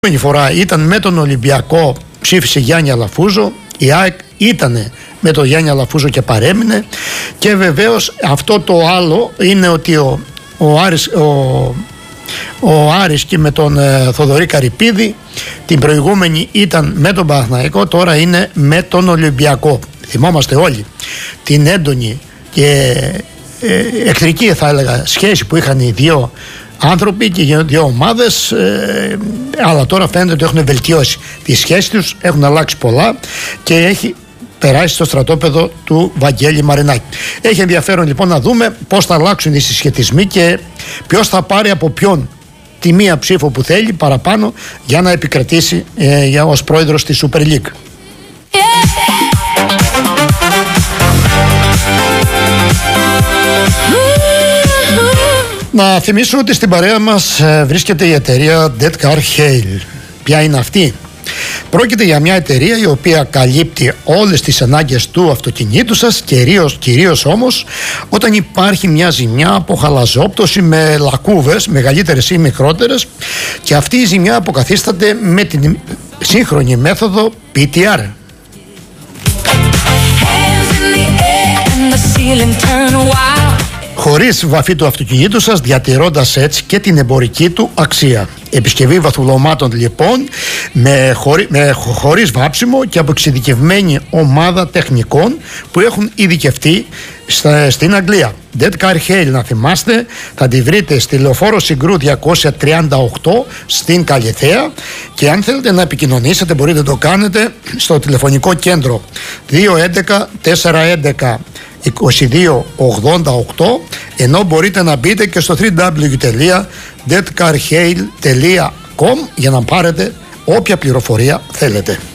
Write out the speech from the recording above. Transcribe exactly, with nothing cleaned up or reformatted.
Η φορά ήταν με τον Ολυμπιακό, ψήφισε Γιάννη Αλαφούζο. Η ΑΕΚ ήταν με τον Γιάννη Αλαφούζο και παρέμεινε. Και βεβαίως αυτό το άλλο είναι ότι ο, ο, Άρης, ο, ο Άρης και με τον ε, Θοδωρή Καρυπίδη την προηγούμενη ήταν με τον Παναθηναϊκό, τώρα είναι με τον Ολυμπιακό. Θυμόμαστε όλοι την έντονη και ε, εχθρική, θα έλεγα, σχέση που είχαν οι δύο άνθρωποι και οι δύο ομάδες, ε, αλλά τώρα φαίνεται ότι έχουν βελτιώσει τη σχέση τους, έχουν αλλάξει πολλά και έχει περάσει στο στρατόπεδο του Βαγγέλη Μαρινάκη. Έχει ενδιαφέρον λοιπόν να δούμε πώς θα αλλάξουν οι συσχετισμοί και ποιος θα πάρει από ποιον τη μία ψήφο που θέλει παραπάνω για να επικρατήσει ε, για, ως πρόεδρος της Super League. Να θυμίσω ότι στην παρέα μας βρίσκεται η εταιρεία Dead Car Hale. Ποια είναι αυτή? Πρόκειται για μια εταιρεία η οποία καλύπτει όλες τις ανάγκες του αυτοκινήτου σας, κυρίως, κυρίως όμως όταν υπάρχει μια ζημιά από χαλαζόπτωση με λακκούβες, μεγαλύτερες ή μικρότερες, και αυτή η ζημιά αποκαθίσταται με την σύγχρονη μέθοδο πι τι αρ. Χωρίς βαφή του αυτοκινήτου σας, διατηρώντας έτσι και την εμπορική του αξία. Επισκευή βαθουλωμάτων λοιπόν με, χωρί, με χωρίς βάψιμο και από εξειδικευμένη ομάδα τεχνικών που έχουν ειδικευτεί στα, στην Αγγλία. Dead Car Hale, να θυμάστε, θα τη βρείτε στη Λεωφόρο Συγκρού διακόσια τριάντα οκτώ στην Καλιθέα, και αν θέλετε να επικοινωνήσετε μπορείτε να το κάνετε στο τηλεφωνικό κέντρο δύο έντεκα τετρακόσια έντεκα είκοσι δύο ογδόντα οκτώ, ενώ μπορείτε να μπείτε και στο double-u double-u double-u τελεία dead car hale τελεία com για να πάρετε όποια πληροφορία θέλετε.